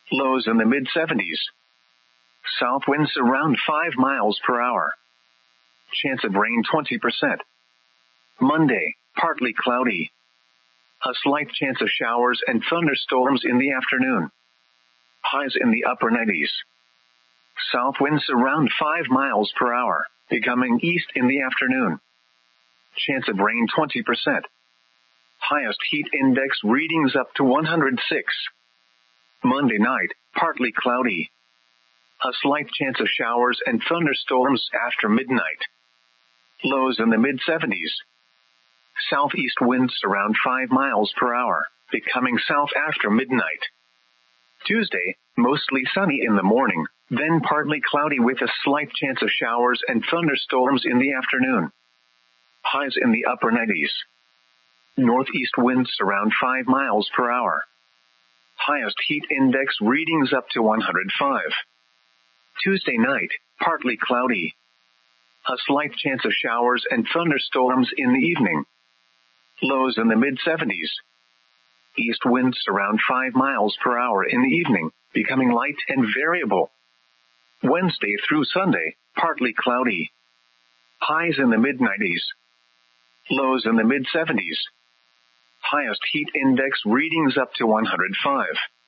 Lows in the mid-70s. South winds around 5 miles per hour. Chance of rain 20%. Monday, partly cloudy. A slight chance of showers and thunderstorms in the afternoon. Highs in the upper 90s. South winds around 5 miles per hour, becoming east in the afternoon. Chance of rain 20%. Highest heat index readings up to 106. Monday night, partly cloudy. A slight chance of showers and thunderstorms after midnight. Lows in the mid-70s. Southeast winds around 5 miles per hour, becoming south after midnight. Tuesday, mostly sunny in the morning, then partly cloudy with a slight chance of showers and thunderstorms in the afternoon. Highs in the upper 90s. Northeast winds around 5 miles per hour. Highest heat index readings up to 105. Tuesday night, partly cloudy. A slight chance of showers and thunderstorms in the evening. Lows in the mid-70s. East winds around 5 miles per hour in the evening, becoming light and variable. Wednesday through Sunday, partly cloudy. Highs in the mid-90s. Lows in the mid-70s. Highest heat index readings up to 105.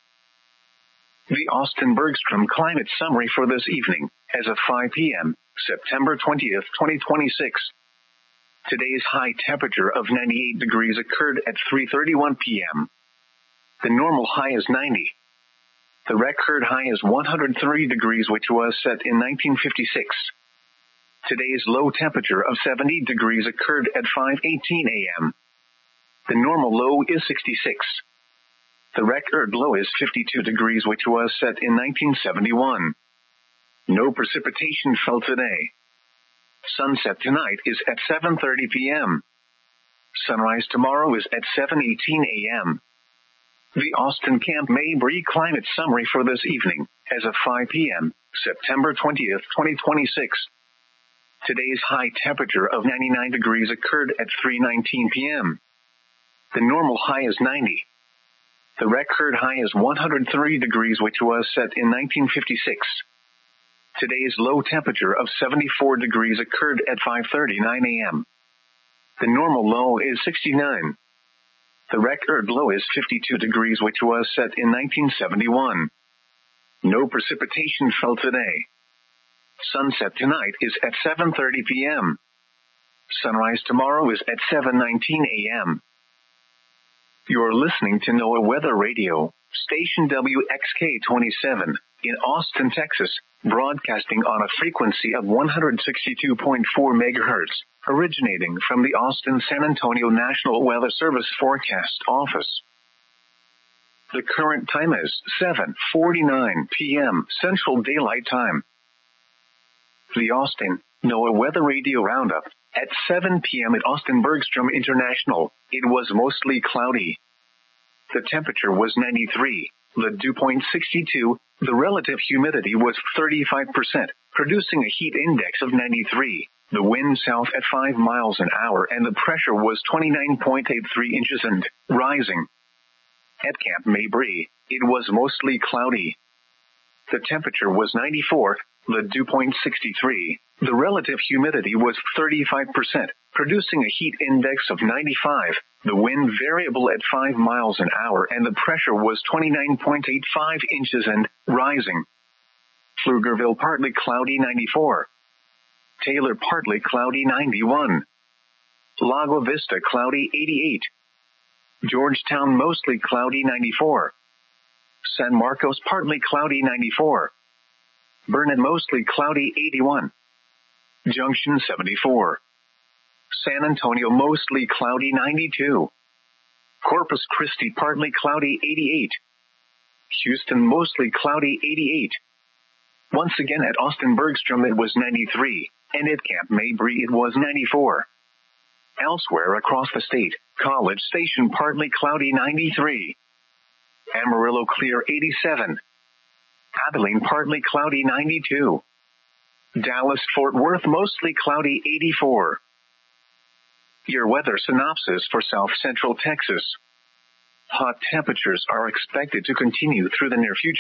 The Austin Bergstrom Climate Summary for this evening, as of 5 p.m., September 20th, 2026. Today's high temperature of 98 degrees occurred at 3:31 p.m. The normal high is 90. The record high is 103 degrees, which was set in 1956. Today's low temperature of 70 degrees occurred at 5:18 a.m. The normal low is 66. The record low is 52 degrees, which was set in 1971. No precipitation fell today. Sunset tonight is at 7:30 p.m. Sunrise tomorrow is at 7:18 a.m. The Austin Camp Mabry Climate Summary for this evening, as of 5 p.m., September 20th, 2026. Today's high temperature of 99 degrees occurred at 3:19 p.m. The normal high is 90. The record high is 103 degrees, which was set in 1956. Today's low temperature of 74 degrees occurred at 5:39 a.m. The normal low is 69. The record low is 52 degrees, which was set in 1971. No precipitation fell today. Sunset tonight is at 7:30 p.m. Sunrise tomorrow is at 7:19 a.m. You're listening to NOAA Weather Radio, station WXK-27, in Austin, Texas, broadcasting on a frequency of 162.4 megahertz, originating from the Austin-San Antonio National Weather Service Forecast Office. The current time is 7:49 p.m. Central Daylight Time. The Austin NOAA Weather Radio Roundup. At 7 p.m. at Austin Bergstrom International, it was mostly cloudy. The temperature was 93, the dew point 62, the relative humidity was 35%, producing a heat index of 93, the wind south at 5 miles an hour, and the pressure was 29.83 inches and rising. At Camp Mabry, it was mostly cloudy. The temperature was 94, the dew point 63, the relative humidity was 35%, producing a heat index of 95, the wind variable at 5 miles an hour, and the pressure was 29.85 inches and rising. Pflugerville partly cloudy 94. Taylor partly cloudy 91. Lago Vista cloudy 88. Georgetown mostly cloudy 94. San Marcos partly cloudy 94. Burnet mostly cloudy 81. Junction 74. San Antonio mostly cloudy 92. Corpus Christi partly cloudy 88. Houston mostly cloudy 88. Once again at Austin Bergstrom it was 93, and at Camp Mabry it was 94. Elsewhere across the state, College Station partly cloudy 93. Amarillo clear 87. Abilene partly cloudy 92. Dallas-Fort Worth mostly cloudy 84. Your weather synopsis for South Central Texas. Hot temperatures are expected to continue through the near future.